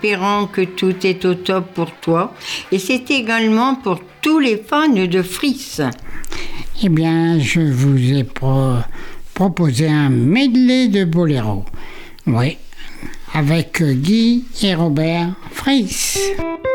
Espérons que tout est au top pour toi. Et c'est également pour tous les fans de Friss. Eh bien, je vous ai proposé un medley de boléro. Oui, avec Guy et Robert Friss.